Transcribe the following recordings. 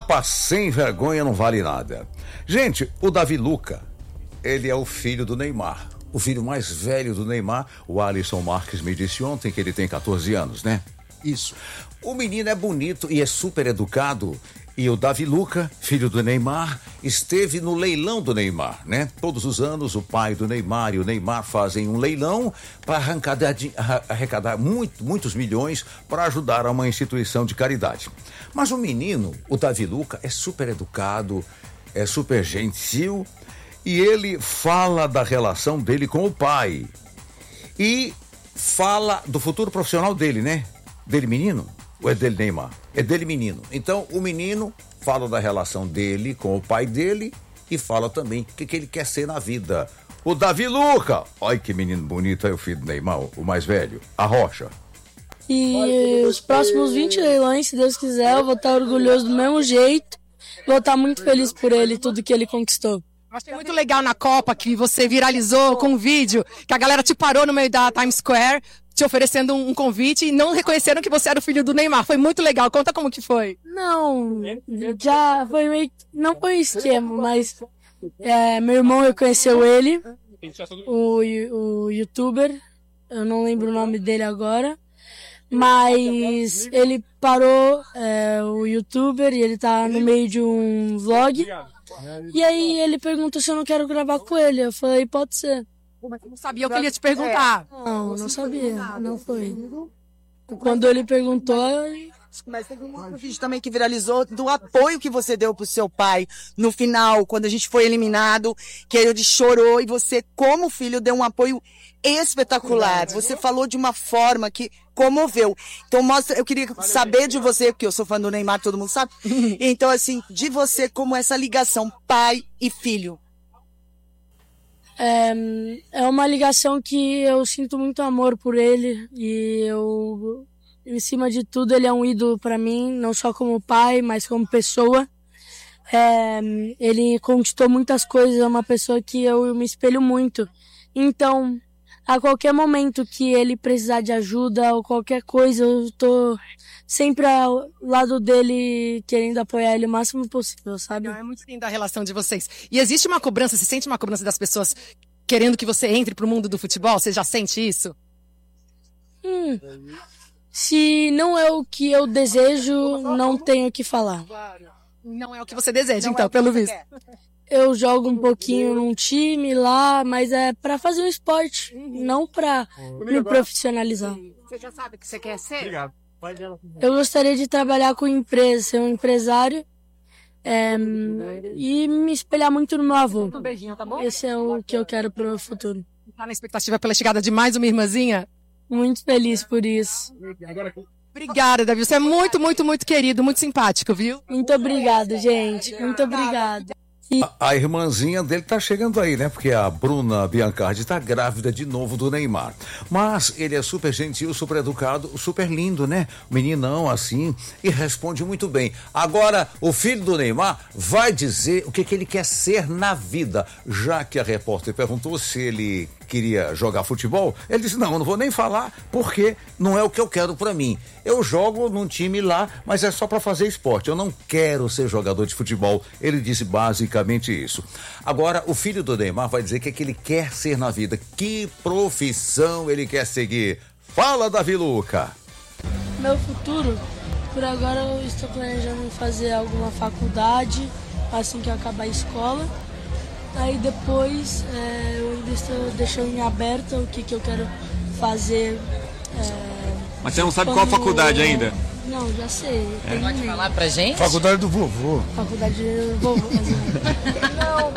Papa sem vergonha não vale nada. Gente, o Davi Luca, ele é o filho do Neymar. O filho mais velho do Neymar, o Alisson Marques me disse ontem que ele tem 14 anos, né? Isso. O menino é bonito e é super educado. E o Davi Luca, filho do Neymar, esteve no leilão do Neymar, né? Todos os anos o pai do Neymar e o Neymar fazem um leilão para arrecadar muitos milhões para ajudar a uma instituição de caridade. Mas o menino, o Davi Luca, é super educado, é super gentil e ele fala da relação dele com o pai. E fala do futuro profissional dele, né? Dele menino? Ou é dele Neymar? É dele menino. Então o menino fala da relação dele com o pai dele e fala também o que ele quer ser na vida. O Davi Luca, olha que menino bonito, é o filho do Neymar, o mais velho, a Rocha. E os próximos 20 leilões, se Deus quiser, eu vou estar orgulhoso do mesmo jeito. Vou estar muito feliz por ele, tudo que ele conquistou. Eu achei muito legal na Copa que você viralizou com um vídeo que a galera te parou no meio da Times Square te oferecendo um convite e não reconheceram que você era o filho do Neymar. Foi muito legal. Conta como que foi. Não, já foi meio... Não foi um esquema, mas meu irmão reconheceu ele, o youtuber, eu não lembro o nome dele agora, mas ele parou o youtuber e ele tá no meio de um vlog. E aí ele perguntou se eu não quero gravar com ele. Eu falei, pode ser. Mas você não sabia o que ele ia te perguntar. Não sabia, não foi. Quando ele perguntou... Mas teve um outro vídeo também que viralizou do apoio que você deu pro seu pai no final, quando a gente foi eliminado, que ele chorou e você, como filho, deu um apoio espetacular. Você falou de uma forma que comoveu. Então, eu queria saber de você, porque eu sou fã do Neymar, todo mundo sabe. Então, assim, de você, como essa ligação pai e filho. É uma ligação que eu sinto muito amor por ele e em cima de tudo, ele é um ídolo para mim, não só como pai, mas como pessoa. Ele conquistou muitas coisas, é uma pessoa que eu me espelho muito. Então, a qualquer momento que ele precisar de ajuda ou qualquer coisa, eu tô sempre ao lado dele, querendo apoiar ele o máximo possível, sabe? É muito linda a relação de vocês. E existe uma cobrança, você sente uma cobrança das pessoas querendo que você entre pro mundo do futebol? Você já sente isso? Se não é o que eu desejo, não tenho o que falar. Não é o que você deseja, então, pelo visto. Eu jogo um pouquinho num time lá, mas é pra fazer um esporte, não pra me profissionalizar. Você já sabe o que você quer ser? Obrigado. Eu gostaria de trabalhar com empresa, ser um empresário e me espelhar muito no meu avô. Um beijinho, tá bom? Esse é o que eu quero pro meu futuro. Tá na expectativa pela chegada de mais uma irmãzinha? Muito feliz por isso. Obrigada, Davi. Você é muito, muito, muito querido, muito simpático, viu? Muito obrigado, gente. Muito obrigada. A irmãzinha dele tá chegando aí, né? Porque a Bruna Biancardi tá grávida de novo do Neymar. Mas ele é super gentil, super educado, super lindo, né? Meninão assim, e responde muito bem. Agora, o filho do Neymar vai dizer o que ele quer ser na vida. Já que a repórter perguntou se ele queria jogar futebol, ele disse, não, eu não vou nem falar, porque não é o que eu quero pra mim. Eu jogo num time lá, mas é só pra fazer esporte. Eu não quero ser jogador de futebol. Ele disse basicamente isso. Agora, o filho do Neymar vai dizer o que ele quer ser na vida. Que profissão ele quer seguir? Fala, Davi Luca. Meu futuro, por agora eu estou planejando fazer alguma faculdade, assim que eu acabar a escola. Aí depois eu ainda estou deixando em aberto o que eu quero fazer. Mas você não sabe qual faculdade ainda? Não, já sei. Pode falar pra gente? Faculdade do vovô. Faculdade do vovô. Não,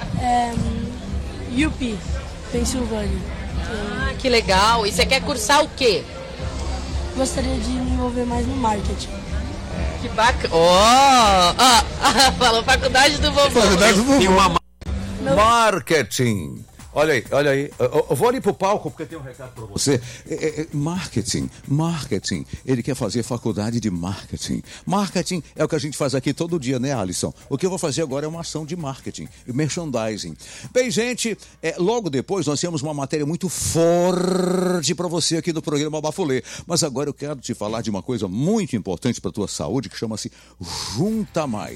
UP, Pensilvânia. Ah, que legal. E você quer cursar o quê? Gostaria de me envolver mais no marketing. Que bacana. Falou faculdade do vovô. Faculdade do vovô. Tem uma Marketing. Olha aí. Eu vou ali pro palco porque tem um recado pra você. Marketing. Ele quer fazer faculdade de marketing. Marketing é o que a gente faz aqui todo dia, né, Alisson? O que eu vou fazer agora é uma ação de marketing, merchandising. Bem, gente, logo depois nós temos uma matéria muito forte pra você aqui no programa Bafulê. Mas agora eu quero te falar de uma coisa muito importante pra tua saúde que chama-se Junta Mais.